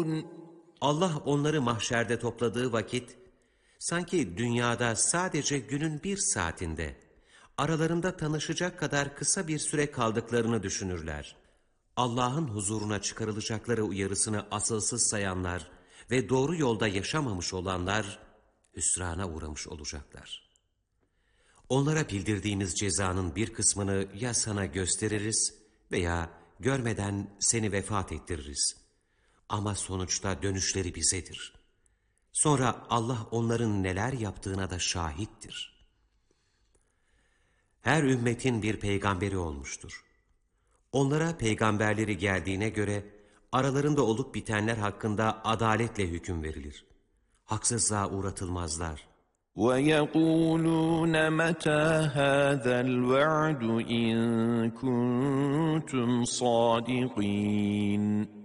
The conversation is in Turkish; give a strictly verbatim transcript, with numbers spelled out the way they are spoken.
Allah onları mahşerde topladığı vakit, sanki dünyada sadece günün bir saatinde, aralarında tanışacak kadar kısa bir süre kaldıklarını düşünürler. Allah'ın huzuruna çıkarılacakları uyarısını asılsız sayanlar ve doğru yolda yaşamamış olanlar, hüsrana uğramış olacaklar. Onlara bildirdiğimiz cezanın bir kısmını ya sana gösteririz veya görmeden seni vefat ettiririz. Ama sonuçta dönüşleri bizedir. Sonra Allah onların neler yaptığına da şahittir. Her ümmetin bir peygamberi olmuştur. Onlara peygamberleri geldiğine göre aralarında olup bitenler hakkında adaletle hüküm verilir. Haksızlığa uğratılmazlar. وَيَقُولُونَ مَتَى هَذَا الْوَعْدُ إِن كُنتُمْ صَادِقِينَ